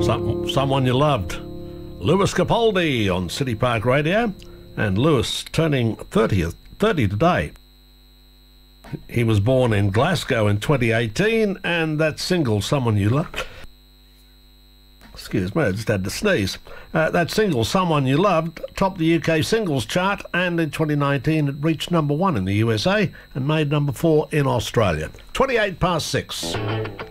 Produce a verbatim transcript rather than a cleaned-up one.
Some, someone you loved. Lewis Capaldi on City Park Radio, and Lewis turning thirty, thirty today. He was born in Glasgow in twenty eighteen, and that single, Someone You Love... Excuse me, I just had to sneeze. Uh, that single, Someone You Loved, topped the U K singles chart, and in twenty nineteen it reached number one in the U S A and made number four in Australia. twenty-eight past six.